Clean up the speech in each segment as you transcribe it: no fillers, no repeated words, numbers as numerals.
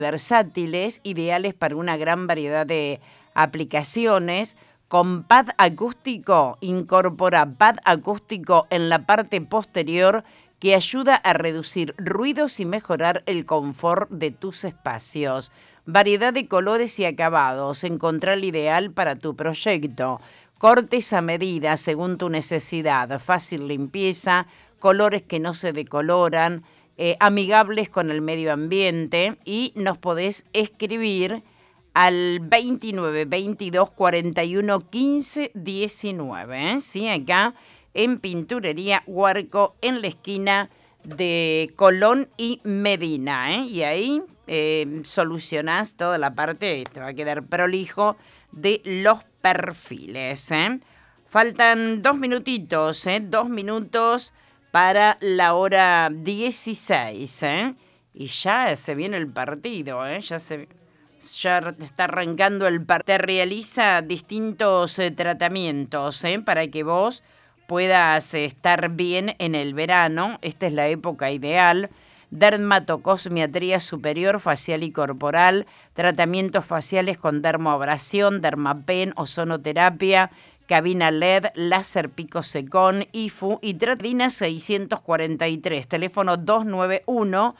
versátiles, ideales para una gran variedad de aplicaciones. Con pad acústico, incorpora pad acústico en la parte posterior que ayuda a reducir ruidos y mejorar el confort de tus espacios. Variedad de colores y acabados, encontrar el ideal para tu proyecto. Cortes a medida según tu necesidad, fácil limpieza, colores que no se decoloran, amigables con el medio ambiente, y nos podés escribir al 29 22 41 15 19, ¿sí? Acá en Pinturería Huarco, en la esquina de Colón y Medina, ¿eh? Y ahí solucionás toda la parte, te va a quedar prolijo, de los perfiles, ¿eh? Faltan 2 minutitos, 2 minutos para la hora 16, ¿eh? Y ya se viene el partido, ¿eh? Ya está arrancando el partido. Te realiza distintos tratamientos, para que vos puedas estar bien en el verano. Esta es la época ideal. Dermatocosmiatría superior, facial y corporal, tratamientos faciales con dermoabrasión, dermapen, ozonoterapia, cabina LED, láser picosecón, IFU y Tradina 643, teléfono 291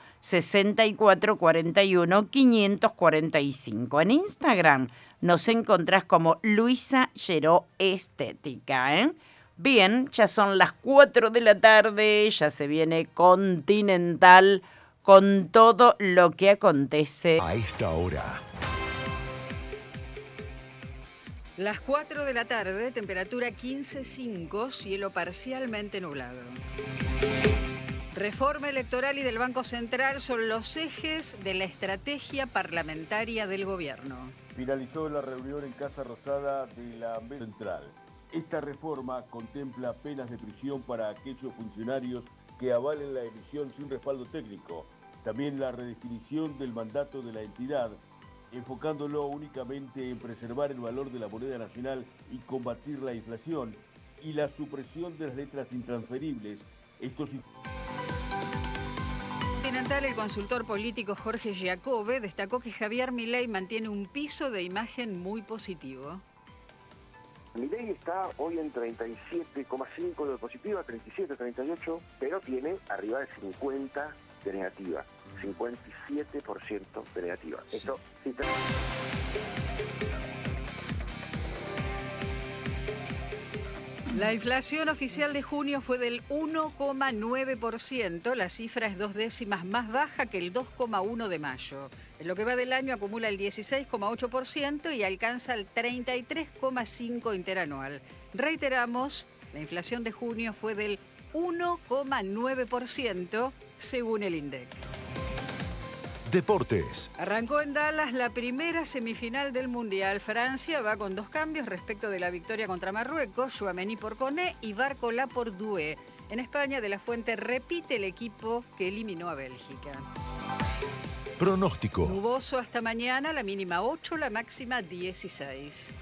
6441 545. En Instagram nos encontrás como Luisa Lleró Estética, ¿eh? Bien, ya son las 4 de la tarde, ya se viene Continental con todo lo que acontece a esta hora. Las 4 de la tarde, temperatura 15,5, cielo parcialmente nublado. Reforma electoral y del Banco Central son los ejes de la estrategia parlamentaria del gobierno. Finalizó la reunión en Casa Rosada de la Banco Central. Esta reforma contempla penas de prisión para aquellos funcionarios que avalen la emisión sin respaldo técnico. También la redefinición del mandato de la entidad, enfocándolo únicamente en preservar el valor de la moneda nacional y combatir la inflación, y la supresión de las letras intransferibles. Continental, el consultor político Jorge Giacobbe destacó que Javier Milei mantiene un piso de imagen muy positivo. Milei está hoy en 37,5 de positiva, 37, 38, pero tiene arriba de 50 de negativa, 57% de negativa. Sí. Eso sí. La inflación oficial de junio fue del 1,9%. La cifra es 2 décimas más baja que el 2,1% de mayo. En lo que va del año acumula el 16,8% y alcanza el 33,5% interanual. Reiteramos, la inflación de junio fue del 1,9% según el INDEC. Deportes. Arrancó en Dallas la primera semifinal del Mundial. Francia va con 2 cambios respecto de la victoria contra Marruecos. Tchouaméni por Koné y Barcola por Doué. En España, De La Fuente repite el equipo que eliminó a Bélgica. Pronóstico. Nuboso hasta mañana, la mínima 8, la máxima 16.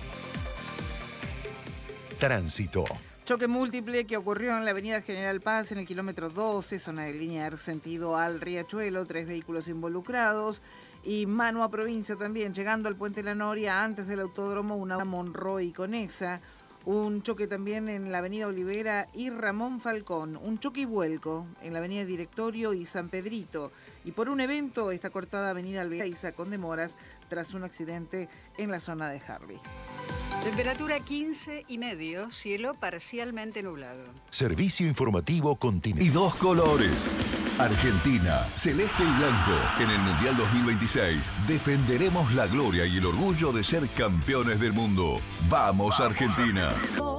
Tránsito. Choque múltiple que ocurrió en la avenida General Paz en el kilómetro 12, zona de Liniers, sentido al Riachuelo, 3 vehículos involucrados. Y Manu a Provincia también, llegando al Puente La Noria, antes del autódromo, una Monroy con esa. Un choque también en la avenida Olivera y Ramón Falcón. Un choque y vuelco en la avenida Directorio y San Pedrito. Y por un evento está cortada avenida Alveaiza con demoras tras un accidente en la zona de Harley. Temperatura 15,5, cielo parcialmente nublado. Servicio informativo Continental. Y 2 colores. Argentina, celeste y blanco. En el Mundial 2026 defenderemos la gloria y el orgullo de ser campeones del mundo. ¡Vamos, Argentina!